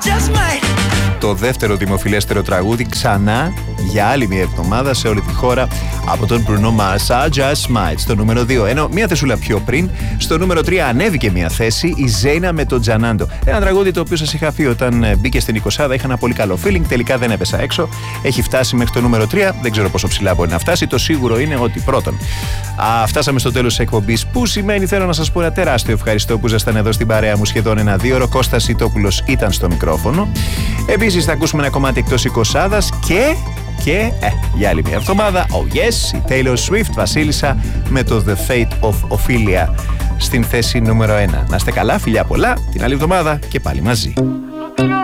Το δεύτερο δημοφιλέστερο τραγούδι ξανά για άλλη μια εβδομάδα σε όλη τη χώρα από τον Bruno Mars, I Just Might, στο νούμερο 2. Ενώ μια θεσούλα πιο πριν, στο νούμερο 3 ανέβηκε μια θέση η Ζέινα με τον Τζανάντο. Ένα τραγούδι το οποίο σας είχα πει όταν μπήκε στην 20, είχα ένα πολύ καλό feeling, τελικά δεν έπεσα έξω. Έχει φτάσει μέχρι το νούμερο 3, δεν ξέρω πόσο ψηλά μπορεί να φτάσει. Το σίγουρο είναι ότι πρώτον, φτάσαμε στο τέλος της εκπομπής, που σημαίνει θέλω να σας πω ένα τεράστιο ευχαριστώ που ήσασταν εδώ στην παρέα μου σχεδόν ένα 2ωρο. Κώστας Ιτόπουλος ήταν στο μικρόφωνο. Επίσης θα ακούσουμε ένα κομμάτι εκτός 20 και για άλλη μια εβδομάδα, oh yes, η Taylor Swift Βασίλισσα με το The Fate of Ophelia στην θέση νούμερο 1. Να είστε καλά, φιλιά πολλά, την άλλη εβδομάδα και πάλι μαζί.